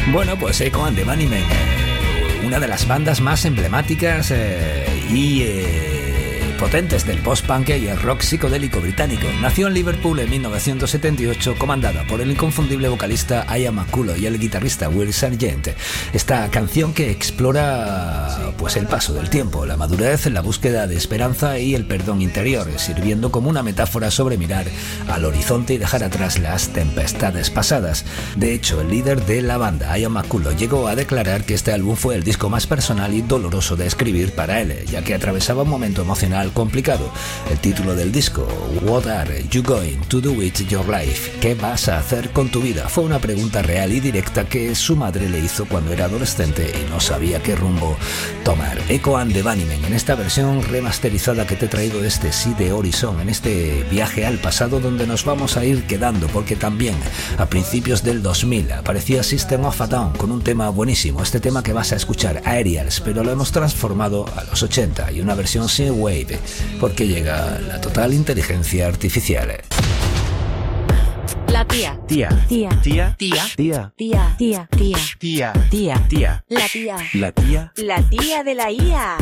Bueno, pues Echo and the Bunnymen, una de las bandas más emblemáticas y potentes del post-punk y el rock psicodélico británico. Nació en Liverpool en 1978, comandada por el inconfundible vocalista Ian McCulloch y el guitarrista Will Sargent. Esta canción que explora pues el paso del tiempo, la madurez, la búsqueda de esperanza y el perdón interior, sirviendo como una metáfora sobre mirar al horizonte y dejar atrás las tempestades pasadas. De hecho, el líder de la banda, Ian McCulloch, llegó a declarar que este álbum fue el disco más personal y doloroso de escribir para él, ya que atravesaba un momento emocional complicado. El título del disco, What are you going to do with your life? ¿Qué vas a hacer con tu vida? Fue una pregunta real y directa que su madre le hizo cuando era adolescente y no sabía qué rumbo tomar. Echo and the Bunnymen, en esta versión remasterizada que te he traído este Sí de Horizon, en este viaje al pasado donde nos vamos a ir quedando, porque también a principios del 2000 aparecía System of a Down con un tema buenísimo, este tema que vas a escuchar, Aerials, pero lo hemos transformado a los 80 y una versión synthwave, porque llega la total inteligencia artificial. La tía. Tía. Tía. Tía. Tía. Tía. Tía. Tía. Tía. Tía. Tía. Tía. La tía. La tía. La tía de la IA.